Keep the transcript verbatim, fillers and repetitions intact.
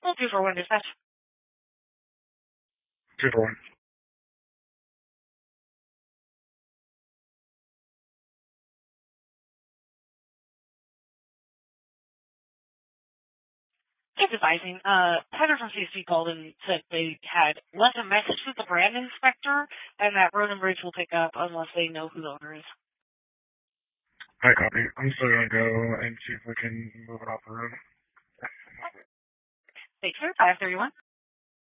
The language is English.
We'll do for one dispatch. Two for one. Just advising, uh, Heather from C S C called and said they had left a message with the brand inspector and that Road and Bridge will pick up unless they know who the owner is. I copy. I'm still gonna go and see if we can move it off the road. Thanks, sir. five thirty-one.